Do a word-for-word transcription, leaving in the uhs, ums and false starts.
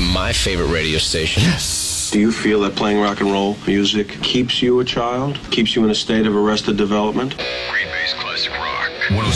my favorite radio station. Yes. Do you feel that playing rock and roll music keeps you a child? Keeps you in a state of arrested development? Green Bay's classic rock. one oh